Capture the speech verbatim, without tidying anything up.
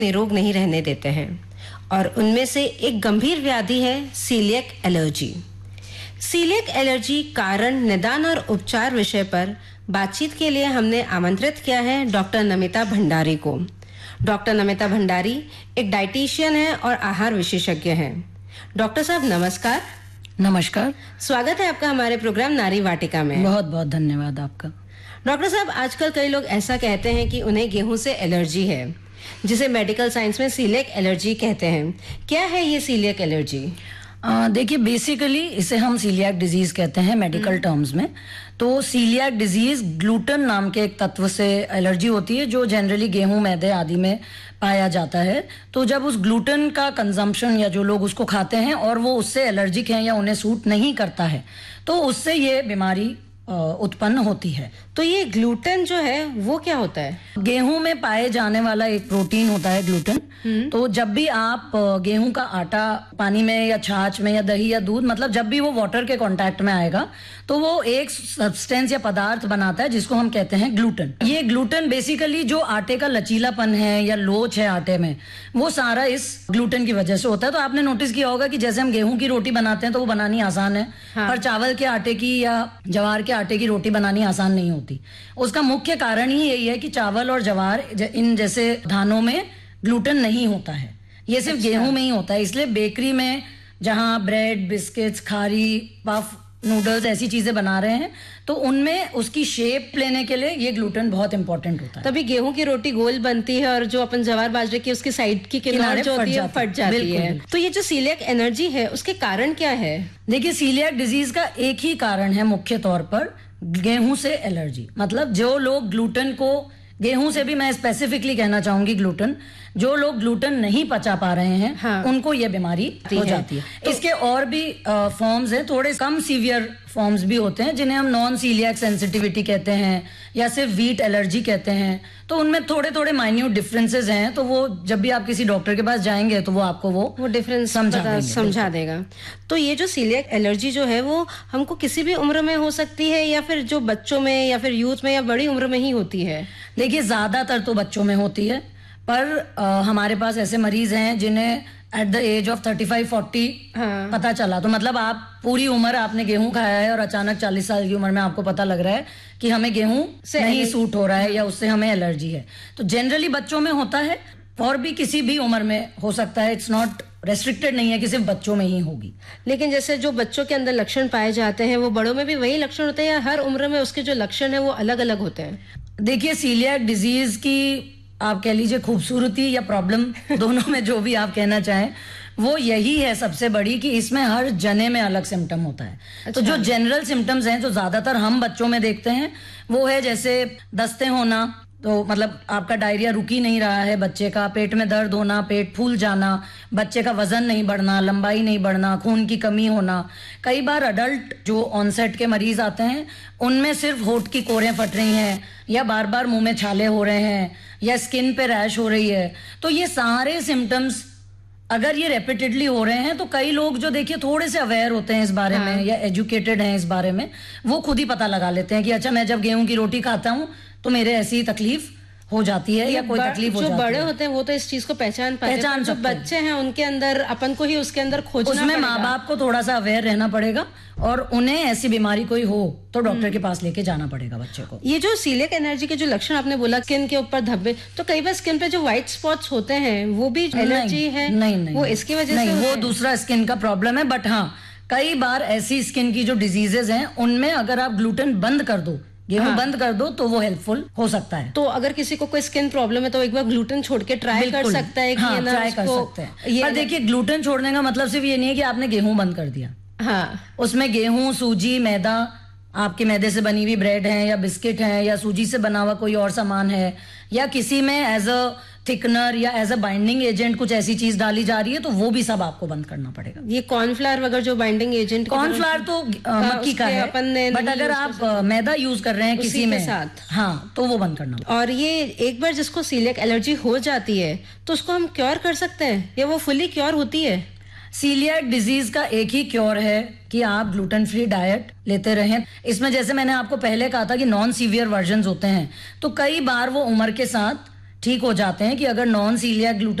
निरोग नहीं रहने देते हैं और उनमें से एक गंभीर व्याधि है सीलिएक एलर्जी। सीलिएक एलर्जी कारण, निदान और उपचार विषय पर बातचीत के लिए हमने आमंत्रित किया है डॉक्टर नमिता भंडारी को। डॉक्टर नमिता भंडारी एक डाइटिशियन है और आहार विशेषज्ञ हैं। डॉक्टर साहब नमस्कार। नमस्कार, स्वागत है आपका हमारे प्रोग्राम नारी वाटिका में। बहुत बहुत धन्यवाद आपका। डॉक्टर साहब, आजकल कई लोग ऐसा कहते हैं कि उन्हें गेहूं से एलर्जी है, जिसे मेडिकल साइंस में सीलिएक एलर्जी कहते हैं। क्या है ये सीलिएक एलर्जी? देखिए, बेसिकली इसे हम सीलियाक डिजीज कहते हैं मेडिकल टर्म्स में। तो सीलियाक डिजीज ग्लूटेन नाम के एक तत्व से एलर्जी होती है, जो जनरली गेहूं, मैदे आदि में पाया जाता है। तो जब उस ग्लूटेन का कंजम्पशन या जो लोग उसको खाते हैं और वो उससे एलर्जिक हैं या उन्हें सूट नहीं करता है, तो उससे ये बीमारी उत्पन्न होती है। तो ये ग्लूटेन जो है वो क्या होता है? गेहूं में पाए जाने वाला एक प्रोटीन होता है ग्लूटेन। तो जब भी आप गेहूं का आटा पानी में या छाछ में या दही या दूध, मतलब जब भी वो वाटर के कांटेक्ट में आएगा, तो वो एक सब्सटेंस या पदार्थ बनाता है जिसको हम कहते हैं ग्लूटेन। ये ग्लूटेन बेसिकली जो आटे का लचीलापन है या लोच है आटे में, वो सारा इस ग्लूटेन की वजह से होता है। तो आपने नोटिस किया होगा कि जैसे हम गेहूं की रोटी बनाते हैं तो वो बनानी आसान है, हाँ। पर चावल के आटे की या ज्वार के आटे की रोटी बनानी आसान नहीं होती। उसका मुख्य कारण ही यही है कि चावल और ज्वार इन जैसे धानों में ग्लूटेन नहीं होता है, ये सिर्फ अच्छा। गेहूं में ही होता है। इसलिए बेकरी में जहां ब्रेड, बिस्किट्स, खारी, पफ, नूडल्स ऐसी चीजें बना रहे हैं, तो उनमें उसकी शेप लेने के लिए ये ग्लूटेन बहुत इंपॉर्टेंट होता है। तभी गेहूं की रोटी गोल बनती है और जो अपन जवार बाजरे की उसकी साइड की किनारे जो होती है फट जाती है। तो ये जो सीलिएक एलर्जी है उसके कारण क्या है? देखिए, सीलिएक डिजीज का एक ही कारण है मुख्य तौर पर, गेहूं से एलर्जी। मतलब जो लोग ग्लूटेन को, गेहूं से भी मैं स्पेसिफिकली कहना चाहूंगी ग्लूटेन, जो लोग ग्लूटेन नहीं पचा पा रहे हैं, हाँ। उनको ये बीमारी हो जाती है। तो इसके और भी फॉर्म्स हैं, थोड़े कम सीवियर फॉर्म्स भी होते हैं, जिन्हें हम नॉन सीलिएक सेंसिटिविटी कहते हैं या सिर्फ वीट एलर्जी कहते हैं। तो उनमें थोड़े थोड़े माइन्यूट डिफरेंसेस हैं। तो वो जब भी आप किसी डॉक्टर के पास जाएंगे तो वो आपको वो वो डिफरेंस समझा समझा देगा। तो ये जो सीलिएक एलर्जी जो है वो हमको किसी भी उम्र में हो सकती है, या फिर जो बच्चों में या फिर यूथ में या बड़ी उम्र में ही होती है? देखिए, ज्यादातर तो बच्चों में होती है, पर आ, हमारे पास ऐसे मरीज हैं जिन्हें at the age of thirty five forty पता चला। तो मतलब आप पूरी उम्र आपने गेहूं खाया है और अचानक चालीस साल की उम्र में आपको पता लग रहा है कि हमें गेहूं से नहीं सूट हो रहा है या उससे हमें एलर्जी है। तो जनरली बच्चों में होता है, और भी किसी भी उम्र में हो सकता है। इट्स नॉट रेस्ट्रिक्टेड नहीं है कि सिर्फ बच्चों में ही होगी। लेकिन जैसे जो बच्चों के अंदर लक्षण पाए जाते हैं, वो बड़ों में भी वही लक्षण होते हैं या हर उम्र में उसके जो लक्षण है वो अलग अलग होते हैं? देखिए, सीलिएक डिजीज की आप कह लीजिए खूबसूरती या प्रॉब्लम, दोनों में जो भी आप कहना चाहें, वो यही है सबसे बड़ी, कि इसमें हर जने में अलग सिम्टम होता है। अच्छा। तो जो जनरल सिम्टम्स हैं, जो ज्यादातर हम बच्चों में देखते हैं, वो है जैसे दस्ते होना, तो मतलब आपका डायरिया रुक ही नहीं रहा है बच्चे का, पेट में दर्द होना, पेट फूल जाना, बच्चे का वजन नहीं बढ़ना, लंबाई नहीं बढ़ना, खून की कमी होना। कई बार अडल्ट जो ऑनसेट के मरीज आते हैं, उनमें सिर्फ होठ की कोरें फट रही हैं, या बार बार मुंह में छाले हो रहे हैं, या स्किन पे रैश हो रही है। तो ये सारे सिम्टम्स अगर ये रेपिटेडली हो रहे हैं, तो कई लोग जो देखिए थोड़े से अवेयर होते हैं इस बारे हाँ। में, या एजुकेटेड हैं इस बारे में, वो खुद ही पता लगा लेते हैं कि अच्छा, मैं जब गेहूं की रोटी खाता हूं तो मेरे ऐसी तकलीफ हो जाती है या कोई तकलीफ हो जाती है। जो बड़े होते हैं वो तो इस चीज को पहचान पाते हैं, पहचान जो बच्चे हैं उनके अंदर अपन को ही उसके अंदर खोजना उसमें माँ बाप को थोड़ा सा अवेयर रहना पड़ेगा, और उन्हें ऐसी बीमारी कोई हो तो डॉक्टर के पास लेके जाना पड़ेगा बच्चे को। ये जो सीलिएक एलर्जी के जो लक्षण आपने बोला, स्किन के ऊपर धब्बे, तो कई बार स्किन पे जो व्हाइट स्पॉट्स होते हैं वो भी एलर्जी है? नहीं नहीं, वो इसकी वजह से वो दूसरा स्किन का प्रॉब्लम है। बट हाँ, कई बार ऐसी स्किन की जो डिजीजेज हैं, उनमें अगर आप ग्लूटेन बंद कर दो, गेहूं हाँ। बंद कर दो, तो वो हेल्पफुल हो सकता है। तो अगर किसी को कोई स्किन प्रॉब्लम है तो एक बार ग्लूटेन छोड़ के ट्राई कर सकता है कि हाँ, ट्राई कर सकते हैं। पर देखिए, ग्लूटेन छोड़ने का मतलब सिर्फ ये नहीं है कि आपने गेहूं बंद कर दिया। हाँ, उसमें गेहूं, सूजी, मैदा, आपके मैदे से बनी हुई ब्रेड है या बिस्किट है या सूजी से बना हुआ कोई और सामान है, या किसी में एज अ थिकनर या एज अ बाइंडिंग एजेंट कुछ ऐसी चीज डाली जा रही है, तो वो भी सब आपको बंद करना पड़ेगा। ये कॉर्नफ्लावर वगैरह जो बाइंडिंग एजेंट, कॉर्नफ्लावर तो मक्की का है, बट अगर आप मैदा यूज कर रहे हैं किसी में साथ, हाँ, तो वो बंद करना पड़ेगा। और ये एक बार जिसको सीलिएक एलर्जी हो जाती है तो उसको हम क्योर कर सकते हैं या वो फुली क्योर होती है? सीलिएक डिजीज का एक ही क्योर है कि आप ग्लूटेन फ्री डाइट लेते रहें। इसमें जैसे मैंने आपको पहले कहा था कि नॉन सीवियर वर्जन्स होते हैं, तो कई बार वो उम्र के साथ ठीक हो जाते हैं कि अगर नॉन सीलिया ग्लूटेन